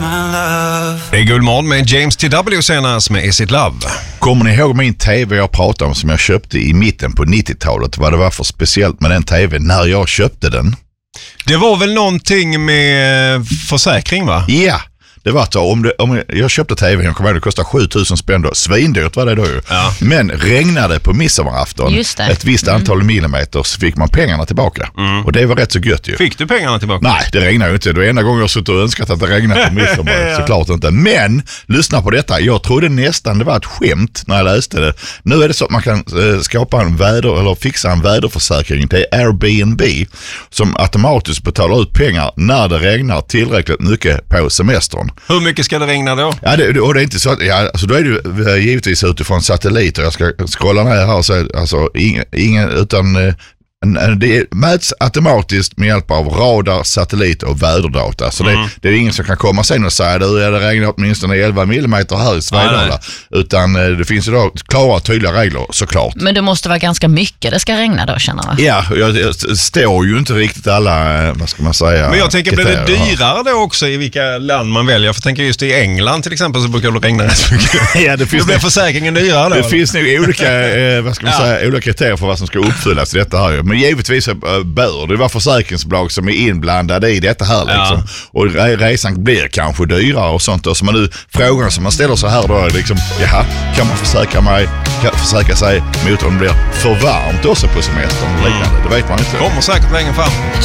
Det är Guldmorgon med James T.W. senast med Is It Love. Kommer ni ihåg min tv jag pratade om som jag köpte i mitten på 90-talet? Vad det var för speciellt med den tv när jag köpte den? Det var väl någonting med försäkring, va? Ja, det var så. Om jag köpte tv, jag kommer ihåg det kostade 7000 spänn då. Svindyrt var det då ju. Ja. Men regnade på midsommarafton ett visst antal millimeter så fick man pengarna tillbaka. Och det var rätt så gött ju. Fick du pengarna tillbaka? Nej, det regnade ju inte. Det var enda gången jag suttit och önskat att det regnade på midsommar. Såklart inte. Men, lyssna på detta. Jag trodde nästan det var ett skämt när jag läste det. Nu är det så att man kan skapa eller fixa en väderförsäkring till Airbnb som automatiskt betalar ut pengar när det regnar tillräckligt mycket på semestern. Hur mycket ska det regna då? Ja, och det är inte så att, alltså då är det ju givetvis utifrån satelliter. Jag ska scrolla ner här och säga, alltså ingen utan det mäts automatiskt med hjälp av radar, satellit och väderdata. Så det är ingen som kan komma sen och säga att det regnar åtminstone 11 millimeter här i Svedala. Utan det finns ju då klara och tydliga regler såklart. Men det måste vara ganska mycket det ska regna då, känner jag. Ja, jag står ju inte riktigt alla, vad ska man säga. Men jag tänker, blir det dyrare då också i vilka land man väljer? För jag tänker just i England till exempel så brukar det regna rätt mycket. Ja, det blir försäkringen dyrare då? Det finns nog olika, vad ska man säga, olika kriterier för vad som ska uppfyllas i detta här. Men givetvis bör det vara försäkringsbolag som är inblandade i detta här liksom. Och resan blir kanske dyrare och sånt. Och så man nu frågan som man ställer så här då är liksom, jaha, kan man försäkra sig mot om det blir för varmt också på semestern och liknande? Det vet man inte. Kommer säkert längre fram.